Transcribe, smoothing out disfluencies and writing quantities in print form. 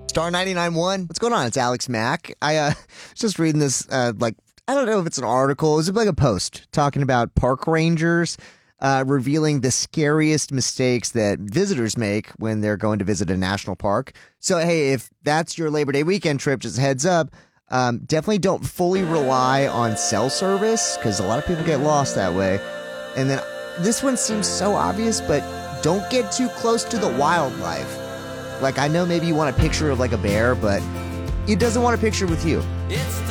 Star 99.1. What's going on? It's Alex Mack. I was just reading this, I don't know if it's an article. It was like a post talking about park rangers revealing the scariest mistakes that visitors make when they're going to visit a national park. So, hey, if that's your Labor Day weekend trip, just a heads up, definitely don't fully rely on cell service because a lot of people get lost that way. And then this one seems so obvious, but don't get too close to the wildlife. Like, I know maybe you want a picture of like a bear, but it doesn't want a picture with you.